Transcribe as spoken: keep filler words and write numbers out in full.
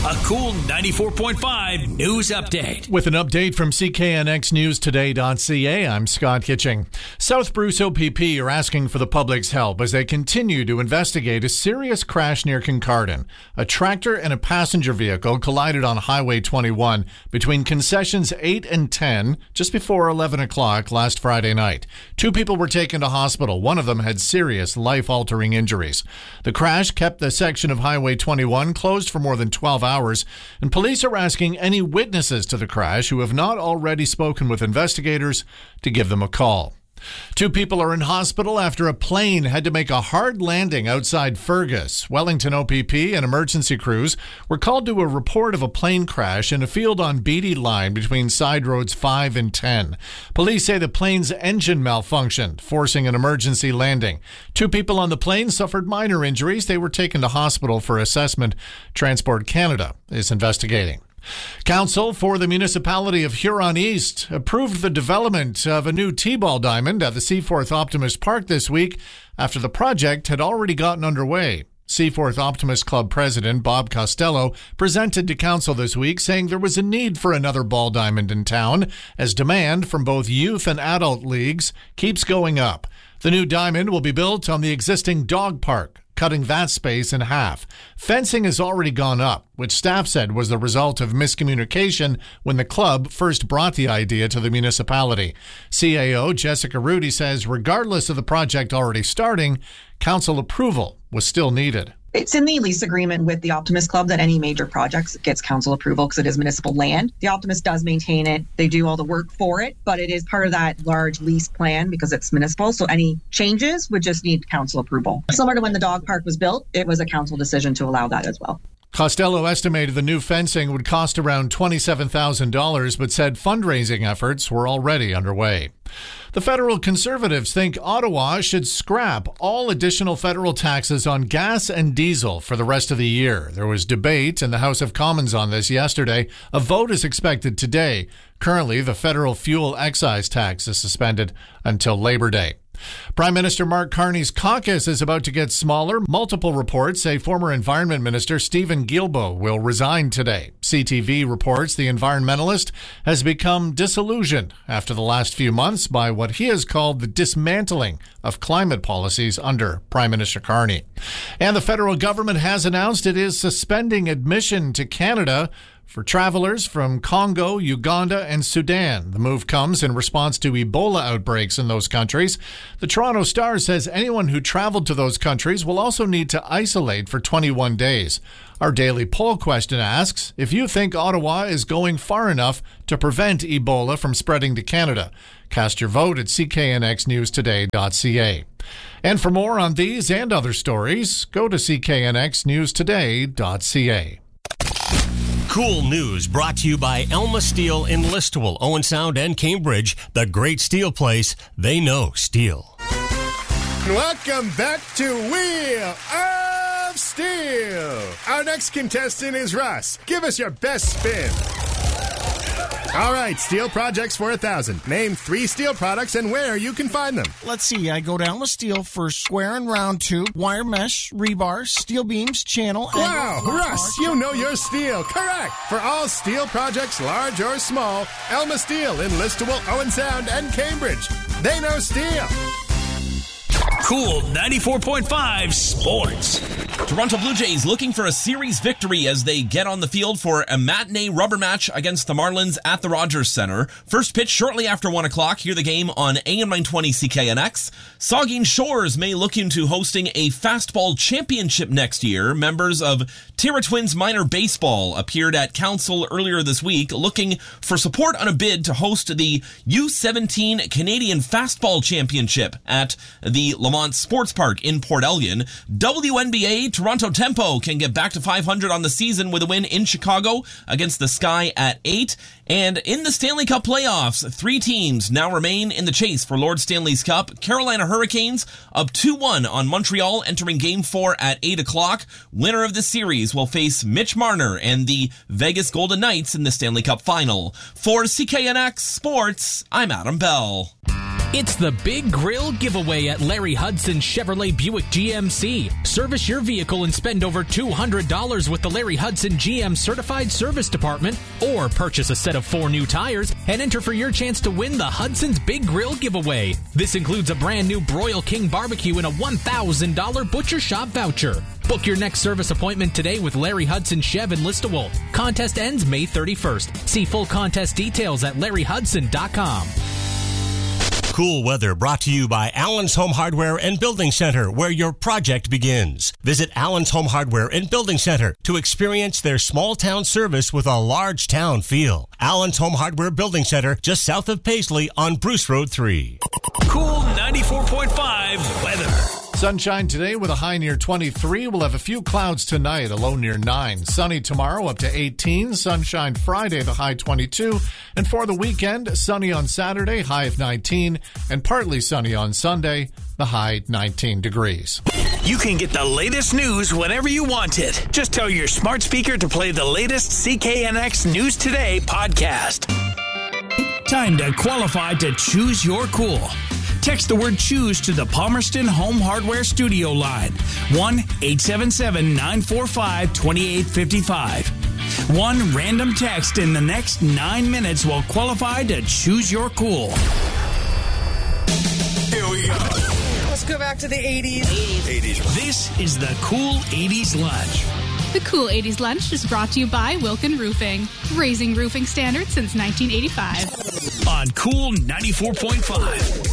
A cool ninety-four point five news update. With an update from C K N X News Today dot C A, I'm Scott Kitching. South Bruce O P P are asking for the public's help as they continue to investigate a serious crash near Kincardine. A tractor and a passenger vehicle collided on Highway twenty-one between concessions eight and ten just before eleven o'clock last Friday night. Two people were taken to hospital. One of them had serious life-altering injuries. The crash kept the section of Highway twenty-one closed for more than twelve hours, and police are asking any witnesses to the crash who have not already spoken with investigators to give them a call. Two people are in hospital after a plane had to make a hard landing outside Fergus. Wellington O P P and emergency crews were called to a report of a plane crash in a field on Beatty Line between side roads five and ten. Police say the plane's engine malfunctioned, forcing an emergency landing. Two people on the plane suffered minor injuries. They were taken to hospital for assessment. Transport Canada is investigating. Council for the Municipality of Huron East approved the development of a new T-ball diamond at the Seaforth Optimist Park this week after the project had already gotten underway. Seaforth Optimist Club President Bob Costello presented to Council this week, saying there was a need for another ball diamond in town as demand from both youth and adult leagues keeps going up. The new diamond will be built on the existing dog park, cutting that space in half. Fencing has already gone up, which staff said was the result of miscommunication when the club first brought the idea to the municipality. C A O Jessica Rudy says regardless of the project already starting, council approval was still needed. It's in the lease agreement with the Optimist Club that any major projects gets council approval because it is municipal land. The Optimist does maintain it. They do all the work for it, but it is part of that large lease plan because it's municipal. So any changes would just need council approval. Similar to when the dog park was built, it was a council decision to allow that as well. Costello estimated the new fencing would cost around twenty-seven thousand dollars, but said fundraising efforts were already underway. The federal Conservatives think Ottawa should scrap all additional federal taxes on gas and diesel for the rest of the year. There was debate in the House of Commons on this yesterday. A vote is expected today. Currently, the federal fuel excise tax is suspended until Labor Day. Prime Minister Mark Carney's caucus is about to get smaller. Multiple reports say former Environment Minister Stephen Guilbeault will resign today. C T V reports the environmentalist has become disillusioned after the last few months by what he has called the dismantling of climate policies under Prime Minister Carney. And the federal government has announced it is suspending admission to Canada for travelers from Congo, Uganda, and Sudan. The move comes in response to Ebola outbreaks in those countries. The Toronto Star says anyone who traveled to those countries will also need to isolate for twenty-one days. Our daily poll question asks if you think Ottawa is going far enough to prevent Ebola from spreading to Canada. Cast your vote at C K N X News Today dot C A. And for more on these and other stories, go to C K N X News Today dot C A. Cool news brought to you by Elma Steel in Listowel, Owen Sound, and Cambridge. The great steel place. They know steel. Welcome back to Wheel of Steel. Our next contestant is Russ. Give us your best spin. All right, steel projects for a thousand. Name three steel products and where you can find them. Let's see. I go to Elma Steel for square and round tube, wire mesh, rebar, steel beams, channel. And wow, Russ, you know your steel. Correct. For all steel projects, large or small, Elma Steel in Listowel, Owen Sound, and Cambridge. They know steel. Cool ninety-four point five Sports. Toronto Blue Jays looking for a series victory as they get on the field for a matinee rubber match against the Marlins at the Rogers Centre. First pitch shortly after one o'clock. Hear the game on A M nine twenty C K N X. Saugeen Shores may look into hosting a fastball championship next year. Members of Tira Twins Minor Baseball appeared at council earlier this week looking for support on a bid to host the U seventeen Canadian Fastball Championship at the Lamont Sports Park in Port Elgin. W N B A Toronto Tempo can get back to five hundred on the season with a win in Chicago against the Sky at eight. And in the Stanley Cup playoffs, three teams now remain in the chase for Lord Stanley's Cup. Carolina Hurricanes up two one on Montreal, entering Game four at eight o'clock. Winner of the series will face Mitch Marner and the Vegas Golden Knights in the Stanley Cup final. For C K N X Sports, I'm Adam Bell. It's the Big Grill Giveaway at Larry Hudson Chevrolet Buick G M C. Service your vehicle and spend over two hundred dollars with the Larry Hudson G M Certified Service Department, or purchase a set of four new tires and enter for your chance to win the Hudson's Big Grill Giveaway. This includes a brand new Broil King barbecue and a one thousand dollars Butcher Shop voucher. Book your next service appointment today with Larry Hudson Chev in Listowel. Contest ends May thirty-first. See full contest details at larry hudson dot com. Cool weather brought to you by Allen's Home Hardware and Building Center, where your project begins. Visit Allen's Home Hardware and Building Center to experience their small town service with a large town feel. Allen's Home Hardware Building Center, just south of Paisley on Bruce Road three. Cool ninety-four point five weather. Sunshine today with a high near twenty-three. We'll have a few clouds tonight, a low near nine. Sunny tomorrow up to eighteen. Sunshine Friday, the high twenty-two. And for the weekend, sunny on Saturday, high of nineteen. And partly sunny on Sunday, the high nineteen degrees. You can get the latest news whenever you want it. Just tell your smart speaker to play the latest C K N X News Today podcast. Time to qualify to choose your cool. Text the word choose to the Palmerston Home Hardware Studio line. one eight seven seven, nine four five, two eight five five. One random text in the next nine minutes will qualify to choose your cool. Here we go. Let's go back to the eighties. eighties. This is the Cool eighties Lunch. The Cool eighties Lunch is brought to you by Wilkin Roofing, raising roofing standards since nineteen eighty-five. On Cool ninety-four point five.